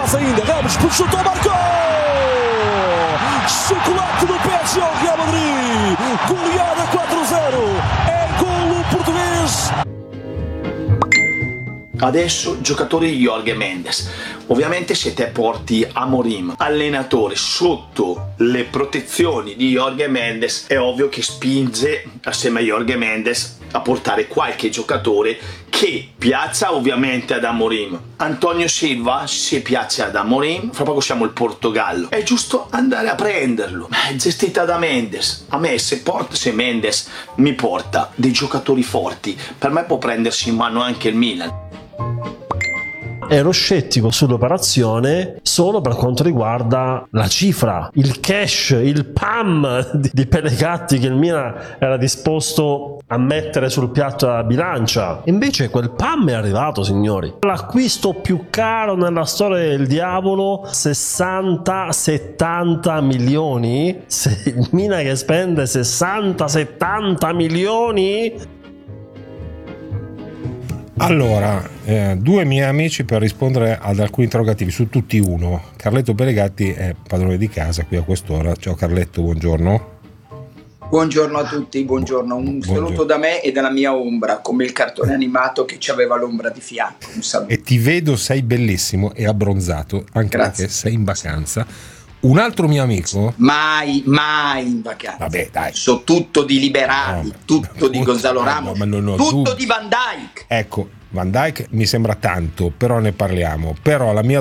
mais ainda, Ramos chutou, marcou! Chocolate do PSG ao Real Madrid, goleada 4-0, è gol portoghese. Adesso giocatore Jorge Mendes. Ovviamente se te porti Amorim, allenatore, sotto le protezioni di Jorge Mendes, è ovvio che spinge assieme a Jorge Mendes a portare qualche giocatore che piaccia ovviamente ad Amorim. Antonio Silva, se piace ad Amorim, fra poco siamo il Portogallo, è giusto andare a prenderlo. È gestita da Mendes. A me se Mendes mi porta dei giocatori forti, per me può prendersi in mano anche il Milan. Ero scettico sull'operazione solo per quanto riguarda la cifra, il cash, il PAM di Pellegatti che il Milan era disposto a mettere sul piatto della bilancia. Invece quel PAM è arrivato, signori. L'acquisto più caro nella storia del diavolo, 60-70 milioni. Se il Milan che spende 60-70 milioni... Allora, due miei amici per rispondere ad alcuni interrogativi, su tutti uno. Carletto Pellegatti è padrone di casa qui a quest'ora. Ciao Carletto, buongiorno. Buongiorno a tutti, buongiorno. Un saluto da me e dalla mia ombra, come il cartone animato che ci aveva l'ombra di fianco. Un saluto. E ti vedo, sei bellissimo e abbronzato, anche Grazie. perché sei in vacanza. Un altro mio amico... Mai in vacanza. Vabbè, dai. So tutto di Liberali, tutto di Gonzalo Ramos, tutto di Van Dijk. Ecco, Van Dijk mi sembra tanto, però ne parliamo. Però la mia